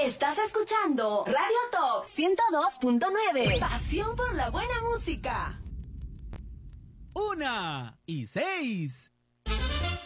Estás escuchando Radio Top 102.9. Pasión por la buena música. 1:06.